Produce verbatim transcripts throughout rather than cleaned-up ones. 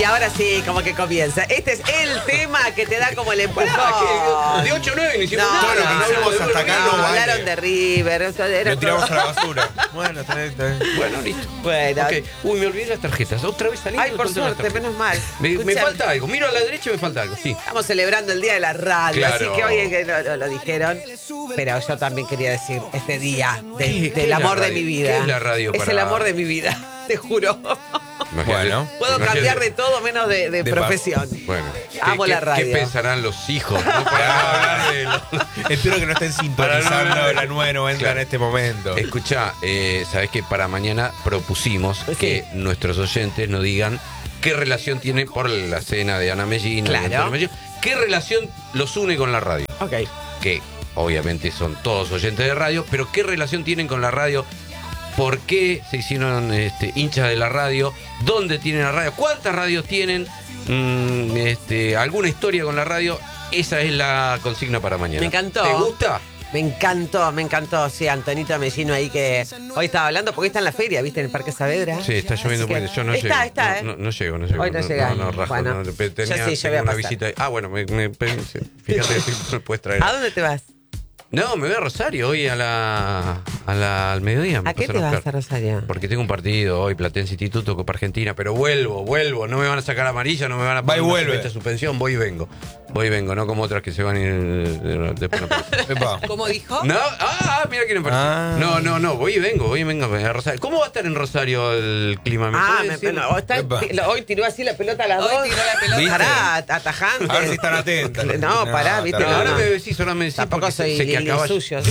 Y ahora sí, como que comienza. Este es el tema que te da como el empujón. De ocho a nueve no hicimos No, nada. Todo lo que no, hicimos no, hasta acá no, no vale. hablaron de River. Esto era Lo tiramos todo. a la basura. Bueno, está bien, está bien. Bueno, listo. Bueno. Ok. Uy, me olvidé las tarjetas. Otra vez salí. Ay, por suerte, menos mal. Me, me Escuchame, falta algo. Miro a la derecha y me falta algo. Sí. Estamos celebrando el Día de la Radio, Claro. así que hoy es que lo, lo- lo dijeron. Pero yo también quería decir este día de- ¿Qué- del qué es la amor de radio? mi vida. ¿Qué es la radio Es para- el amor de mi vida, te juro. Imagínate. Bueno. Puedo Imagínate. cambiar de todo menos de, de De profesión. Bueno. Amo ¿Qué- la qué- radio. ¿Qué pensarán los hijos? No para hablar de los- Espero que no estén sintonizando Para no- la nueve noventa Claro. en este momento. Escucha, eh, ¿sabés que para mañana propusimos Sí. que nuestros oyentes nos digan qué relación tienen por la cena de Ana Mellino? Claro. de Antonio Mellino, ¿qué relación los une con la radio? Ok. Que obviamente son todos oyentes de radio, pero ¿qué relación tienen con la radio? ¿Por qué se hicieron este, hinchas de la radio? ¿Dónde tienen la radio? ¿Cuántas radios tienen? Mm, este, ¿Alguna historia con la radio? Esa es la consigna para mañana. Me encantó. ¿Te gusta? Me encantó, me encantó. Sí, Antonito Mellino ahí que hoy estaba hablando porque está en la feria, ¿viste? En el Parque Saavedra. Sí, está lloviendo Así que- porque yo no está, llego. Está, no, ¿eh? no, no llego, no llego. Hoy no llega. No, no, rajo, Bueno, no, tenía, yo sí, yo voy tengo a una pasar. visita. Ah, bueno, me, me- fíjate si me puedes traer. ¿A dónde te vas? No, me voy a Rosario hoy a la, a la al mediodía. me ¿A qué pasan te vas buscar. a Rosario? Porque tengo un partido hoy, Platense Instituto, Copa Argentina, pero vuelvo, vuelvo, no me van a sacar amarilla, no me van a Va y poner una vuelve. fecha de suspensión, voy y vengo. Voy y vengo, no como otras que se van y eh, después no aparecen. Epa. ¿Cómo dijo? No, ah, mira quién apareció. Ah. No, no, no, voy y vengo, voy y vengo a Rosario. ¿Cómo va a estar en Rosario el clima? ¿Me Ah, puede me, decir? no, está- Epa. hoy tiró así la pelota a las Hoy dos. tiró la pelota. ¿Viste? Pará, atajante. A ver si están atentos. No, pará, viste. está No, ahora no. me decís, ahora me decís. Tampoco porque soy sé que Lili acaba. Suyos.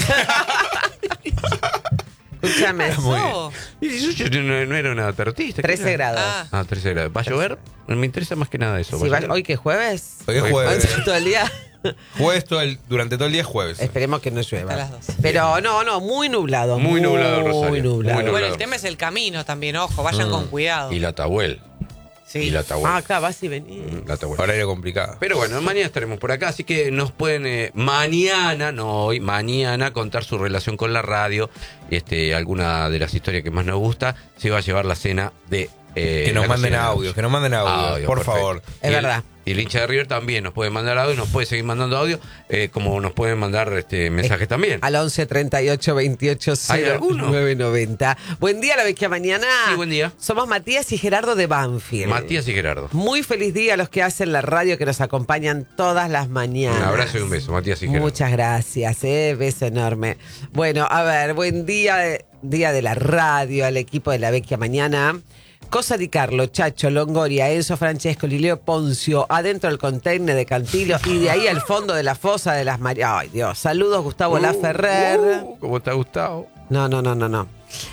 Escúchame. Oh, Lili Suyo no, no era una tarotista. ¿qué trece era? grados. Ah. Ah, trece grados. ¿Va a llover? Me interesa más que nada eso. Sí, ¿Va a va- llover? ¿Hoy qué jueves? Hoy es Hoy jueves. Todo el día. Jueves todo el, durante todo el día es jueves. Esperemos que no llueva. Hasta las doce. Pero no, no, muy nublado. Muy nublado, Rosario. Muy nublado. Muy nublado. bueno, el tema es el camino también, ojo, vayan Mm. con cuidado. Y la Tahuel. Sí. Y la Tahuel. Ah, acá vas y venís. Mm, La Tahuel. Horario complicado. Pero bueno, mañana estaremos por acá, así que nos pueden eh, mañana, no hoy, mañana contar su relación con la radio, este, alguna de las historias que más nos gusta, se va a llevar la cena de... eh, Que nos la manden cocina de audios, noche. que nos manden audios, Audio, por perfecto. favor. Es Y el- verdad. Y el hincha de River también nos puede mandar audio, nos puede seguir mandando audio, eh, como nos pueden mandar este, mensajes también. Al once treinta y ocho veintiocho ¿Hay cero alguno? nueve noventa. Buen día, la vez que mañana. Sí, buen día. Somos Matías y Gerardo de Banfield. Matías y Gerardo. Muy feliz día a los que hacen la radio, que nos acompañan todas las mañanas. Un abrazo y un beso, Matías y Gerardo. Muchas gracias, eh, beso enorme. Bueno, a ver, buen día, de- día de la radio, al equipo de la Vecchia Mañana. Cosa di Carlo, Chacho, Longoria, Enzo Francesco, Lileo Poncio, adentro del container de Cantilo y de ahí al fondo de la fosa de las Marías. Ay, Dios. Saludos, Gustavo Uh, Laferrer. uh, ¿Cómo te ha gustado? No, no, no, no, no.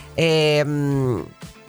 Eh, mm,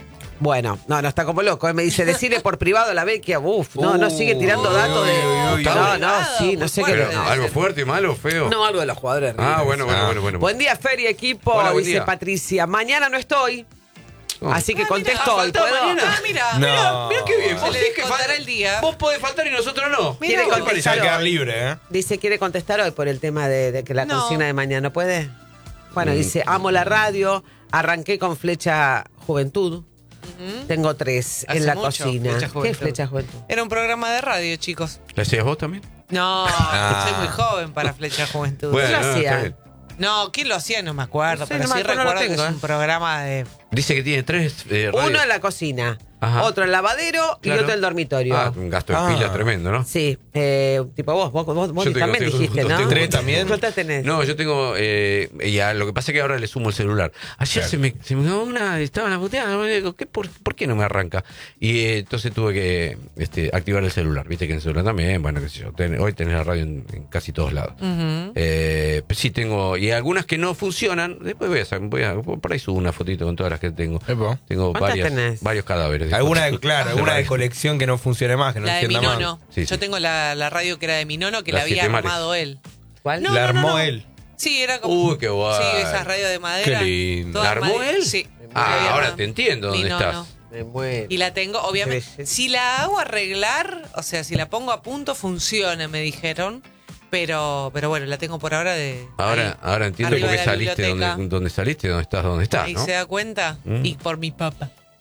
bueno, no, no está como loco. eh. Me dice, decirle por privado a la Vecchia. Uf, no, no, sigue tirando Uy, datos de. uy, uy, No, uy. no, sí, no sé qué. Pero, no, ¿algo fuerte, malo, feo? no, algo de los jugadores. de Ah, River. bueno, bueno, Ah. bueno, bueno. Buen día, Fer y equipo, Hola, buen dice día. Patricia. Mañana no estoy, Oh. así que Ah, contesto mira, hoy. faltaba ¿Puedo? mañana. Ah, mira, No. mira. Mira qué bien, Se vos le tenés que descontará fal- el día. Vos podés faltar y nosotros no. Quiere ¿qué te contestar parece? Se va a quedar hoy. libre, ¿eh? Dice, quiere contestar hoy por el tema de, de que la No. consigna de mañana. ¿Puede? Bueno, Mm. dice, amo la radio, arranqué con Flecha Juventud. Tengo tres Hace en la mucho, cocina. Flecha ¿Qué Juventud. es Flecha Juventud? Era un programa de radio, chicos. ¿La hacías vos también? No, Ah. soy muy joven para Flecha Juventud. Bueno. lo no, hacía? está bien. No, ¿quién lo hacía? No me acuerdo, No sé, pero no me sí acuerdo, no lo recuerdo que tengo, es eh. un programa de... Dice que tiene tres eh, radios. Uno en la cocina, Ajá. otro en el lavadero Claro. y otro en el dormitorio. Ah, un gasto de Ah. pila tremendo, ¿no? Sí, eh, tipo vos, vos, vos, vos Yo tengo- también tengo- dijiste, tengo- ¿no? tengo tres también. ¿Cuántas tenés? No, yo tengo. Eh, y a lo que pasa es que ahora le sumo el celular. Ayer Claro. se me se me quedó una. Estaba en la puteada. Me digo, ¿qué, por, ¿por qué no me arranca? Y eh, entonces tuve que este, activar el celular. Viste que en el celular también, bueno, qué sé yo. ten- hoy tenés la radio en, en casi todos lados. Ujú. Eh, pues sí, tengo. Y algunas que no funcionan. Después voy a, sa- voy a. Por ahí subo una fotito con todas las que tengo. Epa. Tengo ¿Cuántas varias, tenés? varios cadáveres. Alguna, de- claro, alguna de radio. colección que no funcione más, que no La de mi encienda más. nono. Sí, Yo sí. tengo la, la radio que era de mi nono, que Las la había Siete Mares. armado él. ¿Cuál? No, La no, no, armó no. él. Sí, era como... Uy, qué guay. Sí, esas radios de madera. Qué lindo. todas ¿La armó made- él? Sí. Ah, La había ahora armado. te entiendo Mi dónde nono. estás. Me muero. Y la tengo, obviamente. Qué belleza. Si la hago arreglar, o sea, si la pongo a punto, funciona, me dijeron. Pero, pero bueno, la tengo por ahora de. Ahora, ahí. ahora entiendo Arriba por qué de la saliste biblioteca. donde, donde saliste, donde estás, donde estás, Ahí ¿no? se da cuenta. Mm. Y por mi papá.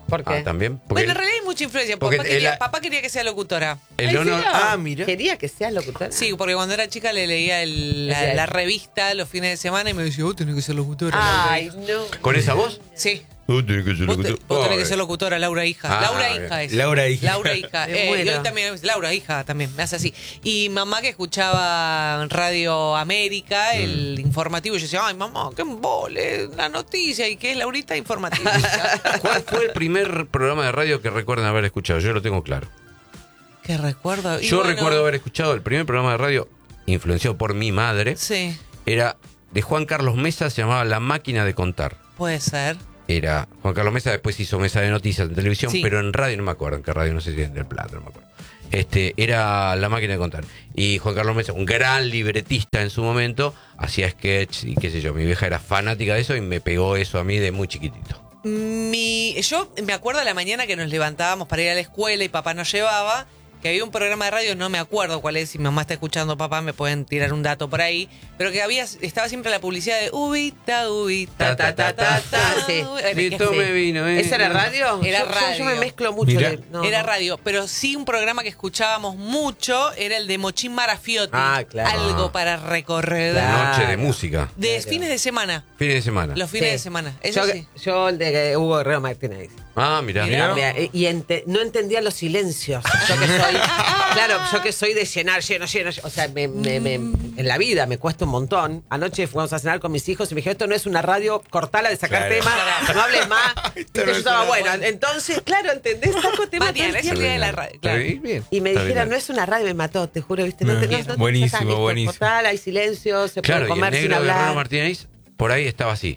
¿Por qué? Ah, también. Porque Bueno, en realidad hay mucha influencia. porque Papá el- quería, la- papá quería que sea locutora. el Ay, honor. ¿en serio? Ah, mira. Quería que seas locutora. Sí, porque cuando era chica le leía el- la, la revista los fines de semana y me decía, vos tenés que ser locutora. Ay, Laura, no. ¿Con esa voz? Sí. Vos tenés que ser Vos, te- locutor. vos tenés que Ay. ser locutora, Laura hija. Ah, Laura bien. hija es. Laura hija. Laura hija. Me Eh, muero. yo también, Laura hija también, me hace así. Y mamá que escuchaba Radio América, Mm. el informativo, y yo decía, ay mamá, qué embole, la noticia, y que es Laurita informativa. ¿Cuál fue el primer programa de radio que recuerdan haber escuchado? Yo lo tengo claro. Qué recuerdo. Y Yo bueno, recuerdo haber escuchado el primer programa de radio influenciado por mi madre. Sí, Era de Juan Carlos Mesa, se llamaba La Máquina de Contar. puede ser. Era Juan Carlos Mesa, después hizo Mesa de Noticias en televisión, Sí. pero en radio no me acuerdo, en qué radio, no sé si en Del Plata, no me acuerdo. Este, era La Máquina de Contar. Y Juan Carlos Mesa, un gran libretista en su momento, hacía sketch y qué sé yo. Mi vieja era fanática de eso y me pegó eso a mí de muy chiquitito. Mi, yo me acuerdo a la mañana que nos levantábamos para ir a la escuela y papá nos llevaba, que había un programa de radio, no me acuerdo cuál es, si mi mamá está escuchando, papá, me pueden tirar un dato por ahí, pero que había, estaba siempre la publicidad de ubita, ubita, ta, ta, ta, ta. Sí. Era- Y que- tome vino, ¿eh? ¿Esa era radio? Era Yo- yo- radio. Yo me mezclo mucho. Mirá. de- no, Era no. radio, pero sí un programa que escuchábamos mucho era el de Mochín Marafiotti. Ah, claro. Algo Ah. para recorrer. Claro. Noche de música. De Claro. fines de semana. Fines de semana. Los fines Sí. de semana. Eso Yo, sí. yo el de Hugo Guerrero Martínez. Ah, mirá. Mirá. mirá. Mira, Y ente- no entendía los silencios. Yo que soy, claro, yo que soy de llenar, lleno, lleno, lleno. O sea, me- me- me- en la vida me cuesta un montón. Anoche fuimos a cenar con mis hijos y me dijeron, esto no es una radio, cortala de sacar Claro. temas, no hables más. Y Esto no yo es estaba, una bueno, radio. entonces, claro, ¿entendés? Saco temas todo Mañana, el es el tiempo. día de la radio. Claro. Está bien, Y me está dijeron, bien. no es una radio, me mató, te juro, ¿viste? No, Bien. te- no, no, Buenísimo, ya está, listo, buenísimo. cortala, hay silencio, se Claro, puede y el comer sin negro Guerrero hablar. Martínez por ahí estaba así.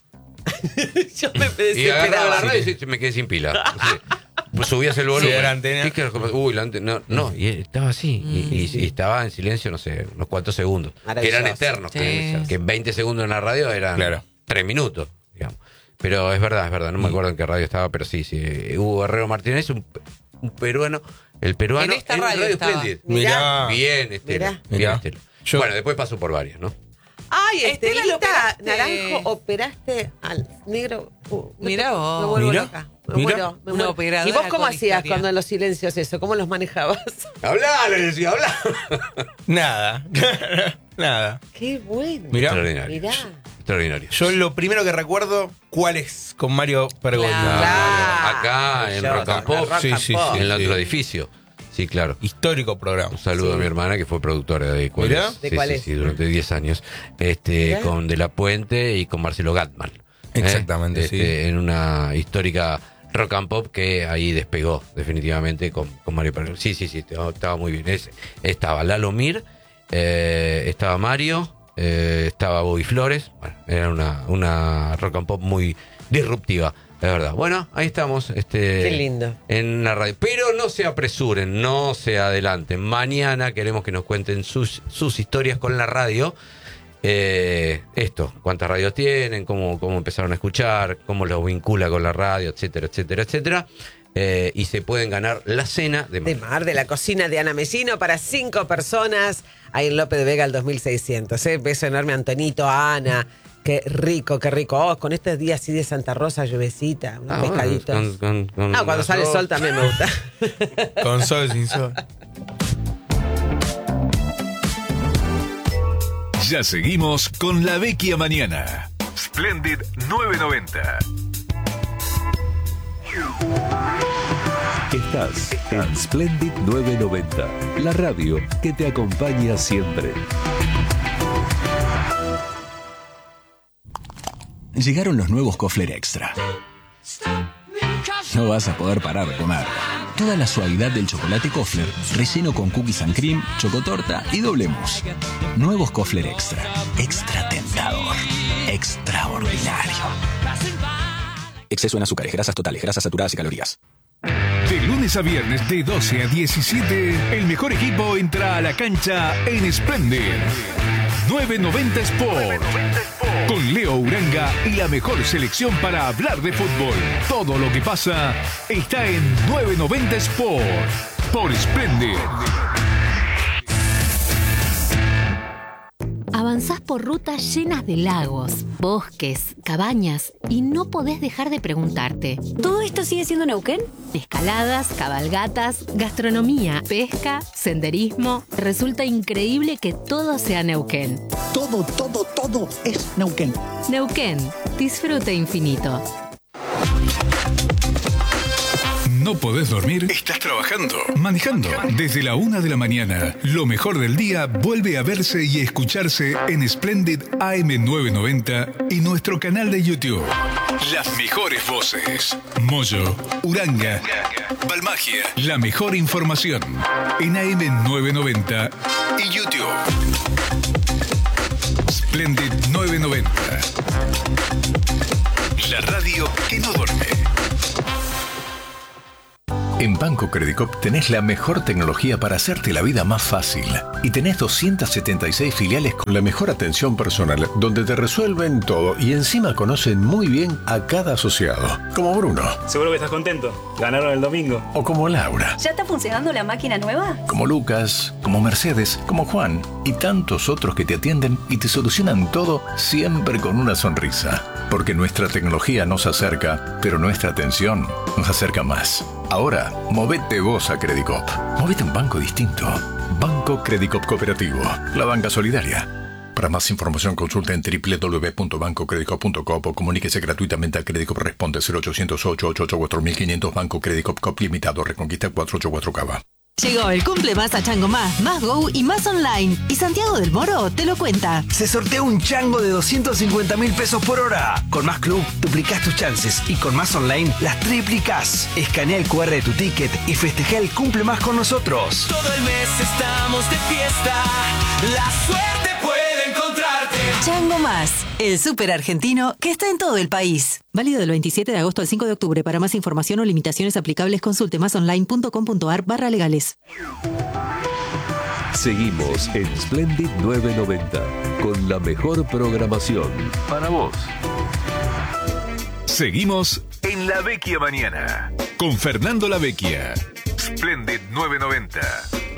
Yo me Y agarraba la desesperaba. radio y se- me quedé sin pila. Sí. Pues subías el volumen. Sí, la antena. ¿Qué querés comer? Uy, la antena. No, no, y estaba así. Y, y- y estaba en silencio, no sé, unos cuantos segundos. Que Maravilloso. eran eternos. Sí. Que, que veinte segundos en la radio eran Claro. tres minutos, digamos. Pero es verdad, es verdad. No me acuerdo en qué radio estaba, pero sí, sí. Hugo Guerrero Martínez, un, un peruano. El peruano. En esta radio estaba. Splendid. Mirá. Bien, Estela. Mirá. Bien, Mirá. Estela. Yo- Bueno, después pasó por varias, ¿no? Ay, Estela, lo Estelita, operaste. Naranjo, operaste al negro. Uh, me- Mirá vos. Me vuelvo Mirá. loca. Me Mirá. muero, me Una muero. operadora ¿Y vos cómo con hacías historia. cuando en los silencios eso? ¿Cómo los manejabas? Hablá, le decía, hablá. Nada. Nada. Qué bueno. Mirá. Extraordinario. Mirá. Extraordinario. Yo lo primero que recuerdo, ¿cuál es? Con Mario Pergolini. Claro. Acá en Yo, Rock and Pop, Rock sí, and sí, Pop. sí. en el otro edificio. Sí, claro. Histórico programa. Un saludo Sí. a mi hermana que fue productora de cuál ¿Mirá? es. ¿De Sí, cuál sí, es? sí, durante diez años. Este, Mirá. con De La Puente y con Marcelo Gatman. ¿eh? Exactamente, Este, sí. En una histórica Rock and Pop que ahí despegó definitivamente con, con Mario Pergolini. Sí, sí, sí, estaba, estaba muy bien. Es- estaba Lalo Mir, eh, estaba Mario, eh, estaba Bobby Flores. Bueno, era una, una Rock and Pop muy disruptiva. Es verdad. Bueno, ahí estamos. Este, Qué lindo. En la radio. Pero no se apresuren, no se adelanten. Mañana queremos que nos cuenten sus, sus historias con la radio. Eh, esto, cuántas radios tienen, cómo, cómo empezaron a escuchar, cómo los vincula con la radio, etcétera, etcétera, etcétera. Eh, y se pueden ganar la cena de De Mar. Mar, de la cocina de Ana Mesino para cinco personas. Ahí en López de Vega al dos mil seiscientos. ¿eh? Beso enorme a Antonito, a Ana. Qué rico, qué rico. Oh, con estos días así de Santa Rosa, lluvecita, unos Ah, bueno, pescaditos. con- con- con ah, cuando las sale el dos. sol también me gusta. Con sol, sin sol. Ya seguimos con La Vecchia Mañana. Splendid novecientos noventa. Estás en Splendid novecientos noventa, la radio que te acompaña siempre. Llegaron los nuevos Kofler Extra. No vas a poder parar de comer. Toda la suavidad del chocolate Kofler, relleno con cookies and cream, chocotorta y doble mousse. Nuevos Kofler Extra. Extra tentador. Extraordinario. Exceso en azúcares, grasas totales, grasas saturadas y calorías. De lunes a viernes de doce a diecisiete, el mejor equipo entra a la cancha en Splendid novecientos noventa Sport. Con Leo Uranga y la mejor selección para hablar de fútbol. Todo lo que pasa está en novecientos noventa Sport. Por Splendid. Avanzás por rutas llenas de lagos, bosques, cabañas y no podés dejar de preguntarte. ¿Todo esto sigue siendo Neuquén? Escaladas, cabalgatas, gastronomía, pesca, senderismo. Resulta increíble que todo sea Neuquén. Todo, todo, todo es Neuquén. Neuquén, disfrute infinito. ¿No podés dormir? ¿Estás trabajando? ¿Manejando? Desde la una de la mañana, lo mejor del día vuelve a verse y escucharse en Splendid A M novecientos noventa y nuestro canal de YouTube. Las mejores voces. Moyo, Uranga, Balmagia. La mejor información en A M novecientos noventa y YouTube. Splendid novecientos noventa. La radio que no duerme. En Banco Credicop tenés la mejor tecnología para hacerte la vida más fácil. Y tenés doscientas setenta y seis filiales con la mejor atención personal, donde te resuelven todo y encima conocen muy bien a cada asociado. Como Bruno. Seguro que estás contento. Ganaron el domingo. O como Laura. ¿Ya está funcionando la máquina nueva? Como Lucas, como Mercedes, como Juan y tantos otros que te atienden y te solucionan todo siempre con una sonrisa. Porque nuestra tecnología nos acerca, pero nuestra atención nos acerca más. Ahora, movete vos a Credicop. Movete a un banco distinto. Banco Credicop Cooperativo. La banca solidaria. Para más información consulta en doble u doble u doble u punto banco credicop punto com o comuníquese gratuitamente a Credicop. Responde cero ochocientos ocho ocho ocho cuatro mil quinientos. Banco Credicop Cop Limitado. Reconquista cuatrocientos ochenta y cuatro Cava. Llegó el cumple más a Chango Más, Más Go y Más Online. Y Santiago del Moro te lo cuenta. Se sortea un chango de doscientos cincuenta mil pesos por hora. Con Más Club duplicás tus chances y con Más Online las triplicás. Escanea el cu erre de tu ticket y festeja el cumple más con nosotros. Todo el mes estamos de fiesta. La suerte puede encontrarte. Chango Más, el súper argentino que está en todo el país. Válido del veintisiete de agosto al cinco de octubre. Para más información o limitaciones aplicables, consulte másonline punto com punto ar barra legales. Seguimos en Splendid novecientos noventa con la mejor programación para vos. Seguimos en La Vecchia Mañana con Fernando La Vecchia. Splendid novecientos noventa.